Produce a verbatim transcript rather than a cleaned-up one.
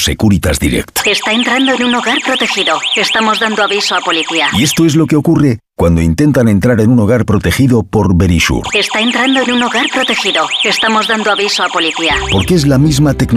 Securitas Direct. Está entrando en un hogar protegido. Estamos dando aviso a policía. Y esto es lo que ocurre cuando intentan entrar en un hogar protegido por Verisure. Está entrando en un hogar protegido. Estamos dando aviso a policía. Porque es la misma tecnología